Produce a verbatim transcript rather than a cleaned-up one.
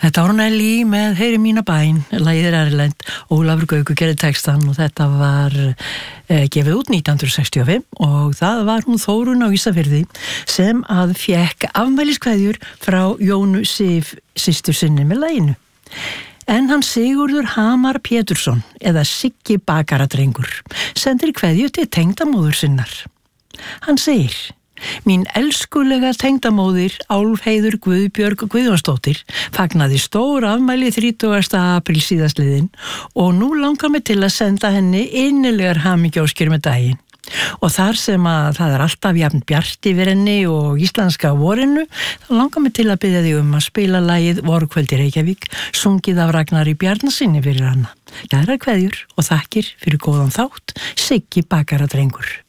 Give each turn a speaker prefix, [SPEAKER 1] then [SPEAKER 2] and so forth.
[SPEAKER 1] Þetta var hún Elí með Heyri mína bæn, lagið er erlend, Ólafur Gaukur gerði textan og þetta var eh, gefið út nítján hundruð sextíu og fimm og það var hún Þórunn á Ísafirði sem að fékk afmæliskveðjur frá Jónu Sif systur sinni með laginu. En hann Sigurður Hamar Pétursson eða Siggi bakaradrengur sendir kveðju til tengdamóður sinnar. Hann segir: Mín elskulega tengdamóðir Álfheiður Guðbjörg Guðjónsdóttir fagnaði stór afmæli þrítugasta apríl síðastliðinn og nú langar mig til að senda henni innilegar hamingjóskir með daginn. Og þar sem að það er alltaf jafn bjart yfir henni og íslenska vorinu, þá langar mig til að biðja þig um að spila lagið Vorkvöldi Reykjavík, sungið af Ragnari Bjarnasyni fyrir hana. Kærar kveðjur og þakkir fyrir góðan þátt, Siggi bakaradrengur.